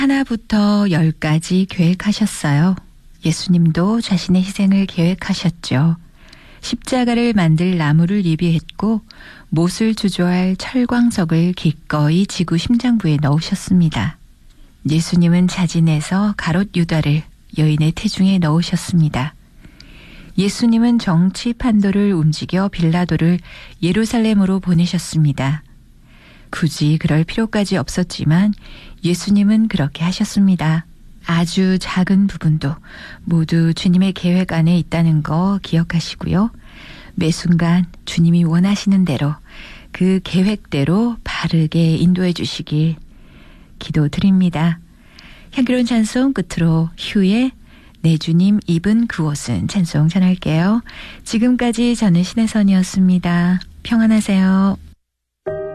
하나부터 10까지 계획하셨어요. 예수님도 자신의 희생을 계획하셨죠. 십자가를 만들 나무를 예비했고 못을 주조할 철광석을 기꺼이 지구 심장부에 넣으셨습니다. 예수님은 자진해서 가롯 유다를 여인의 태중에 넣으셨습니다. 예수님은 정치 판도를 움직여 빌라도를 예루살렘으로 보내셨습니다. 굳이 그럴 필요까지 없었지만 예수님은 그렇게 하셨습니다. 아주 작은 부분도 모두 주님의 계획 안에 있다는 거 기억하시고요. 매 순간 주님이 원하시는 대로 그 계획대로 바르게 인도해 주시길 기도드립니다. 향기로운 찬송 끝으로 휴의 내 주님 입은 그 옷은 찬송 전할게요. 지금까지 저는 신혜선이었습니다. 평안하세요.